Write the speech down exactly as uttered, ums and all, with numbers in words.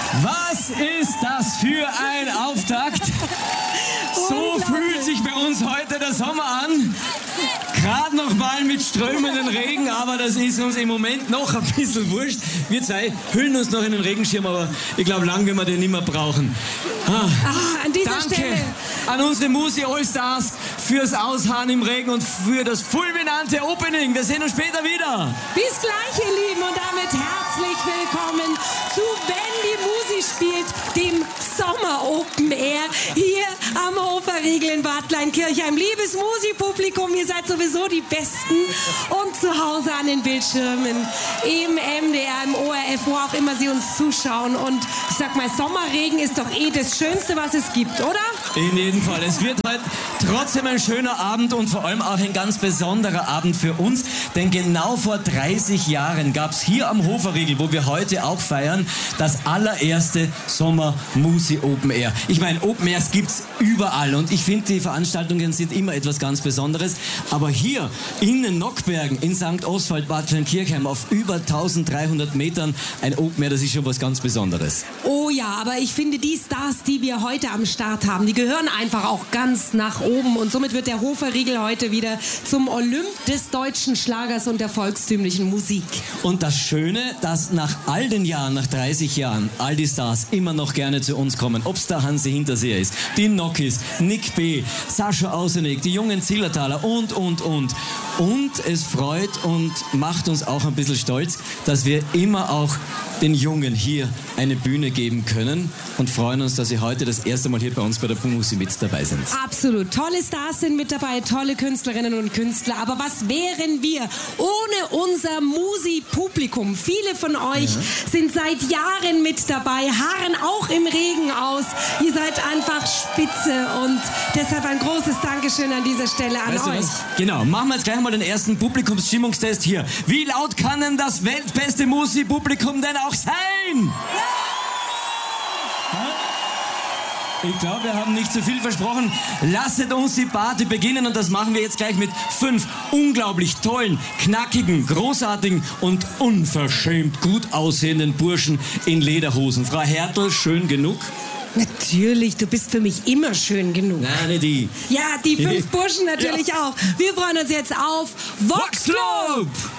Was ist das für ein Auftakt? So fühlt sich bei uns heute der Sommer an. Gerade noch mal mit strömenden Regen, aber das ist uns im Moment noch ein bisschen wurscht. Wir zwei hüllen uns noch in den Regenschirm, aber ich glaube, lang werden wir den nicht mehr brauchen. Ah, ah, an dieser danke Stelle an unsere Musi Allstars fürs Ausharren im Regen und für das fulminante Opening. Wir sehen uns später wieder. Bis gleich, ihr Lieben, und damit herzlich willkommen zu Wenn die Musi spielt, dem Sommer Open Air hier am Hoferriegel in Bad Kleinkirchheim. Liebes Musi-Publikum, ihr seid sowieso die Besten, und zu Hause an den Bildschirmen, im M D R, im O R F, wo auch immer Sie uns zuschauen. Und ich sag mal, Sommerregen ist doch eh das Schönste, was es gibt, oder? In jedem Fall. Es wird heute trotzdem ein schöner Abend und vor allem auch ein ganz besonderer Abend für uns, denn genau vor dreißig Jahren gab es hier am Hoferriegel, wo wir heute auch feiern, das allererste Sommer-Musi Open Air. Ich meine, Open Airs gibt's überall und ich finde, die Veranstaltungen sind immer etwas ganz Besonderes, aber hier in den Nockbergen, in Sankt Oswald, Bad Kleinkirchheim, auf über eintausenddreihundert Metern ein Open Air, das ist schon was ganz Besonderes. Oh ja, aber ich finde, die Stars, die wir heute am Start haben, die gehören einfach auch ganz nach oben, und somit wird der Hoferriegel heute wieder zum Olymp des deutschen Schlagers und der volkstümlichen Musik. Und das Schöne, dass nach all den Jahren, nach dreißig Jahren, all die Stars immer noch gerne zu uns kommen. Ob es der Hansi Hinterseher ist, die Nockis, Nick B., Sascha Ausenig, die jungen Zillertaler und, und, und. Und es freut und macht uns auch ein bisschen stolz, dass wir immer auch den Jungen hier eine Bühne geben können, und freuen uns, dass sie heute das erste Mal hier bei uns bei der Musi mit dabei sind. Absolut. Tolle Stars sind mit dabei, tolle Künstlerinnen und Künstler. Aber was wären wir ohne unser Musi-Publikum? Viele von euch ja. sind seit Jahren mit dabei, harren auch im Regen aus. Ihr seid einfach spitze, und deshalb ein großes Dankeschön an dieser Stelle an weißt euch. Genau, machen wir jetzt gleich mal den ersten Publikumsstimmungstest hier. Wie laut kann denn das weltbeste Musi-Publikum denn auch sein? Ich glaube, wir haben nicht zu viel versprochen. Lasset uns die Party beginnen, und das machen wir jetzt gleich mit fünf unglaublich tollen, knackigen, großartigen und unverschämt gut aussehenden Burschen in Lederhosen. Frau Hertel, schön genug? Natürlich, du bist für mich immer schön genug. Nein, nicht die. Ja, die fünf Burschen natürlich ja. auch. Wir freuen uns jetzt auf Vox Club!